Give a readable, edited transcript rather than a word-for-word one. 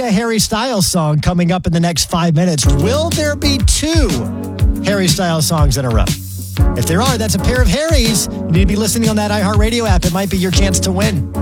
a Harry Styles song coming up in the next 5 minutes. Will there be 2 Harry Styles songs in a row? If there are, that's a pair of Harrys. You need to be listening on that iHeartRadio app. It might be your chance to win.